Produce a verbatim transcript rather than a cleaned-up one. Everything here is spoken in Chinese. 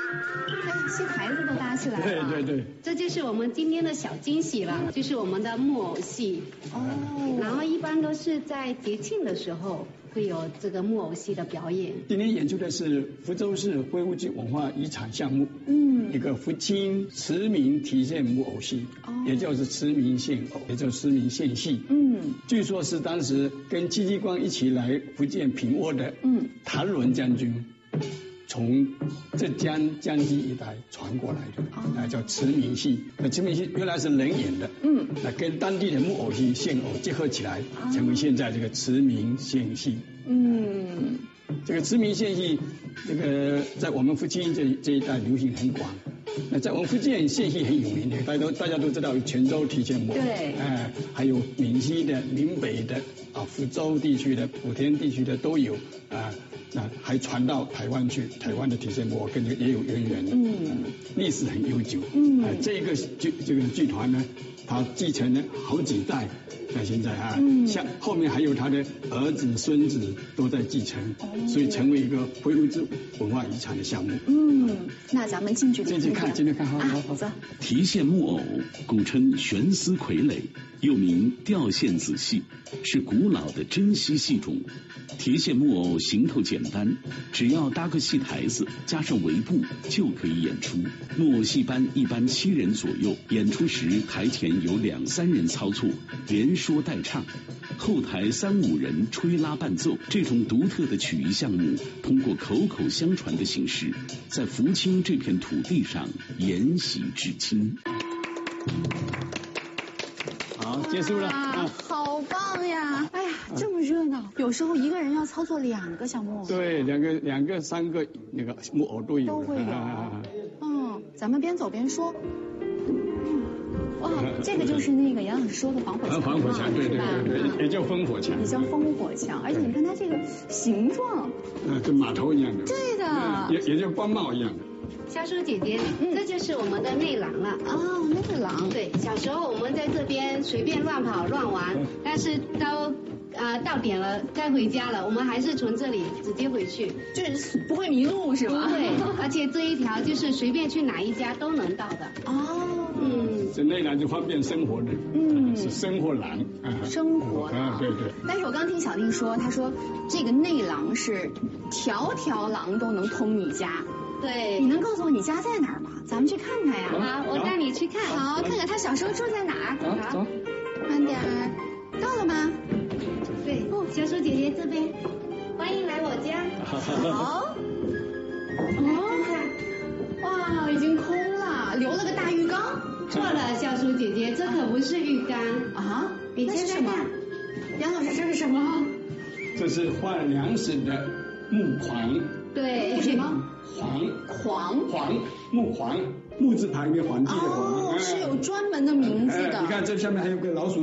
戏台子都搭起来了。 对对对， 这就是我们今天的小惊喜了，就是我们的木偶戏。 哦， 然后一般都是在节庆的时候会有这个木偶戏的表演。 今天演出的是福州市非物质文化遗产项目， 嗯， 一个福清驰名体现木偶戏， 哦， 也就是驰名现偶，也就是驰名现戏。 嗯， 据说是当时跟戚继光一起来福建平倭的， 嗯， 谭纶将军从浙江江西一带传过来的，啊、哦，叫驰名戏。那驰名戏原来是人演的，嗯，那跟当地的木偶戏、现偶结合起来，哦，成为现在这个驰名现戏。嗯，这个驰名现戏，这个在我们福清这这一带流行很广。那在我们福建现戏很有名的，大家都大家都知道泉州提线木偶， 对， 哎、呃，还有闽西的、闽北的啊，福州地区的、莆田地区的都有啊。那还传到台湾去，台湾的提线木偶跟这个也有渊源的，嗯，历史很悠久，嗯，啊、呃，这个剧这个剧团呢，它继承了好几代，到现在啊，嗯，像后面还有他的儿子、孙子都在继承，哦，所以成为一个非物质文化遗产的项目。 嗯，那咱们近距离进去看，进去看，好好好。 走。 提线木偶古称悬丝傀儡，又名吊线子戏，是古老的珍稀戏种。提线木偶行头简单，只要搭个戏台子，加上围布就可以演出。木偶戏班一般七人左右，演出时台前有两三人操作，连说带唱，后台三五人吹拉伴奏。这种独特的曲艺项目，通过口口相传的形式，在福清这片土地上沿袭至今。 好，结束了啊！ 好棒呀！哎呀，这么热闹，有时候一个人要操作两个小木偶。 对，两个、两个、三个那个木偶都有， 都会有。啊、嗯，咱们边走边说。哇，这个就是那个杨老师说的防火墙， 防火墙，对对对对，也叫烽火墙， 也叫烽火墙。而且你看它这个形状， 嗯，跟码头一样的。 对的， 也也叫官帽一样的。 小叔姐姐，嗯，这就是我们的内廊了。 哦，内廊。 对，小时候我们在这边随便乱跑乱玩，嗯、但是到呃到点了该回家了，我们还是从这里直接回去， 就是不会迷路是吗？ 对，而且这一条就是随便去哪一家都能到的。 哦， 嗯， 这内廊就方便生活的，嗯，是生活廊啊， 生活廊， 啊，对对。 但是我刚听小弟说，他说这个内廊是条条廊都能通你家。 对， 你能告诉我你家在哪儿吗？咱们去看看呀。 好，我带你去看。 好，看看他小时候住在哪儿。 好，走， 慢点儿。到了吗？ 对，哦，小叔姐姐这边，欢迎来我家。 好。哦，哇，已经空了，留了个大浴缸。 错了，小叔姐姐，这可不是浴缸啊， 你这是什么？ 杨老师，这是什么？ 这是换粮食的木框。 对， 什么？ 黄黄黄木黄木字旁一个皇帝的皇， 哦，是有专门的名字的。 你看这下面还有个老鼠。